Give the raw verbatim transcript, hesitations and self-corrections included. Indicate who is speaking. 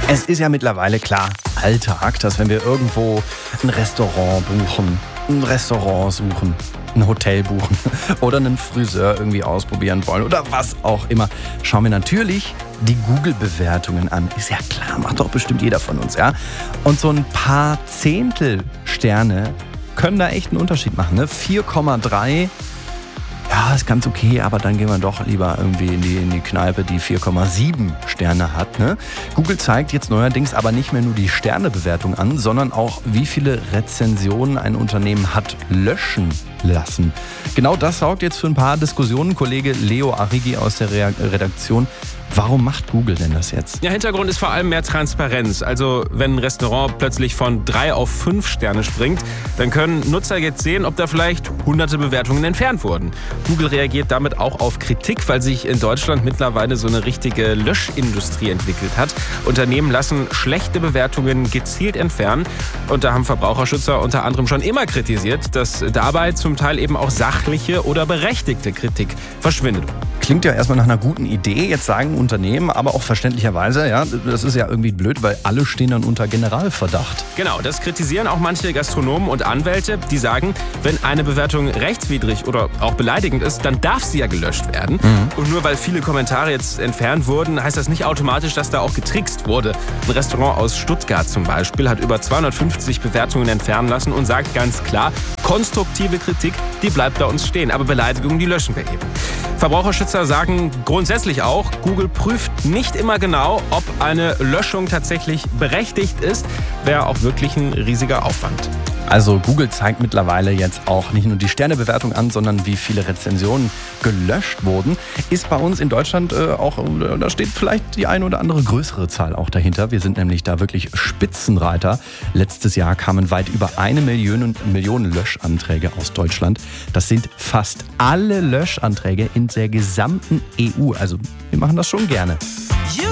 Speaker 1: Es ist ja mittlerweile klar Alltag, dass wenn wir irgendwo ein Restaurant buchen, ein Restaurant suchen, ein Hotel buchen oder einen Friseur irgendwie ausprobieren wollen oder was auch immer, schauen wir natürlich die Google-Bewertungen an. Ist ja klar, macht doch bestimmt jeder von uns, ja? Und so ein paar Zehntel Sterne können da echt einen Unterschied machen, ne? vier Komma drei, ja, ist ganz okay, aber dann gehen wir doch lieber irgendwie in die, in die Kneipe, die vier Komma sieben Sterne hat, ne? Google zeigt jetzt neuerdings aber nicht mehr nur die Sternebewertung an, sondern auch, wie viele Rezensionen ein Unternehmen hat löschen lassen. Genau das sorgt jetzt für ein paar Diskussionen. Kollege Leo Arrighi aus der Redaktion. Warum macht Google denn das jetzt?
Speaker 2: Ja, Hintergrund ist vor allem mehr Transparenz. Also wenn ein Restaurant plötzlich von drei auf fünf Sterne springt, dann können Nutzer jetzt sehen, ob da vielleicht hunderte Bewertungen entfernt wurden. Google reagiert damit auch auf Kritik, weil sich in Deutschland mittlerweile so eine richtige Löschindustrie entwickelt hat. Unternehmen lassen schlechte Bewertungen gezielt entfernen. Und da haben Verbraucherschützer unter anderem schon immer kritisiert, dass dabei zum Teil eben auch sachliche oder berechtigte Kritik verschwindet.
Speaker 1: Klingt ja erstmal nach einer guten Idee. Jetzt sagen Unternehmen, aber auch verständlicherweise, ja, das ist ja irgendwie blöd, weil alle stehen dann unter Generalverdacht.
Speaker 2: Genau, das kritisieren auch manche Gastronomen und Anwälte, die sagen, wenn eine Bewertung rechtswidrig oder auch beleidigend ist, dann darf sie ja gelöscht werden. Mhm. Und nur weil viele Kommentare jetzt entfernt wurden, heißt das nicht automatisch, dass da auch getrickst wurde. Ein Restaurant aus Stuttgart zum Beispiel hat über zweihundertfünfzig Bewertungen entfernen lassen und sagt ganz klar, konstruktive Kritik, die bleibt bei uns stehen, aber Beleidigungen, die löschen wir eben. Verbraucherschützer sagen grundsätzlich auch, Google prüft nicht immer genau, ob eine Löschung tatsächlich berechtigt ist. Wäre auch wirklich ein riesiger Aufwand.
Speaker 1: Also Google zeigt mittlerweile jetzt auch nicht nur die Sternebewertung an, sondern wie viele Rezensionen gelöscht wurden. Ist bei uns in Deutschland äh, auch, äh, da steht vielleicht die eine oder andere größere Zahl auch dahinter. Wir sind nämlich da wirklich Spitzenreiter. Letztes Jahr kamen weit über eine Million, Million Löschanträge aus Deutschland. Das sind fast alle Löschanträge in der gesamten E U. Also wir machen das schon gerne.